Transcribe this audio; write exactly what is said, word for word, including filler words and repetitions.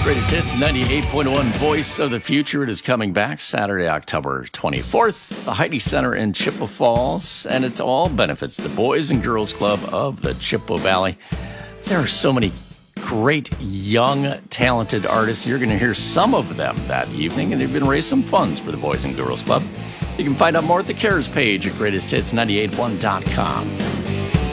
Greatest Hits ninety-eight point one Voice of the Future. It is coming back Saturday, October twenty-fourth, the Heidi Center in Chippewa Falls, and it all benefits the Boys and Girls Club of the Chippewa Valley. There are so many great, young, talented artists. You're going to hear some of them that evening, and they've been raising some funds for the Boys and Girls Club. You can find out more at the CARES page at greatest hits nine eight one dot com.